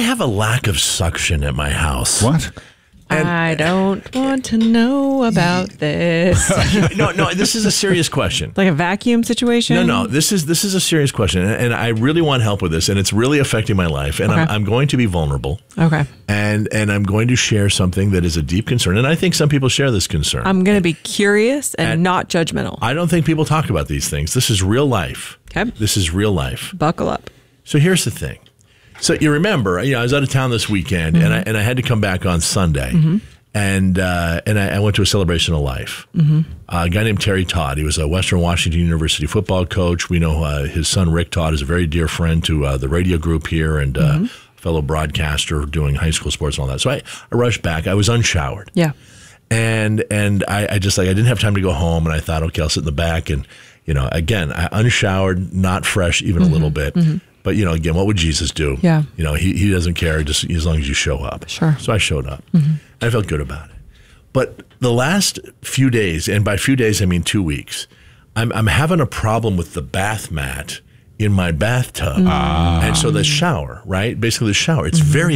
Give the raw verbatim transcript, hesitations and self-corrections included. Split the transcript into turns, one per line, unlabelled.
have a lack of suction at my house.
What?
And-
I don't want to know about this.
no, no, this is a serious question.
Like a vacuum situation?
No, no, this is this is a serious question, and, and I really want help with this, and it's really affecting my life, and
Okay.
I'm, I'm going to be vulnerable.
Okay.
And and I'm going to share something that is a deep concern, and I think some people share this concern.
I'm going to be curious and,
And-
not judgmental.
I don't think people talk about these things. This is real life.
Okay.
This is real life.
Buckle up.
So here's the thing. So you remember, you know, I was out of town this weekend,
Mm-hmm.
and I and I had to come back on Sunday, mm-hmm. and uh, and I, I went to a celebration of life. Mm-hmm. Uh, a guy named Terry Todd. He was a Western Washington University football coach. We know uh, his son Rick Todd is a very dear friend to uh, the radio group here, and uh,
Mm-hmm.
fellow broadcaster doing high school sports and all that. So I, I rushed back. I was unshowered.
Yeah.
And and I, I just like I didn't have time to go home, and I thought, okay, I'll sit in the back, and you know, again, I unshowered, not fresh, even
Mm-hmm.
a little bit. Mm-hmm. But you know, again, what would Jesus do?
Yeah.
You know, he he doesn't care just as long as you show up.
Sure.
So I showed up. Mm-hmm. And I felt good about it. But the last few days, and by few days I mean two weeks, I'm I'm having a problem with the bath mat in my bathtub, and so the shower, right? Basically, the shower. It's very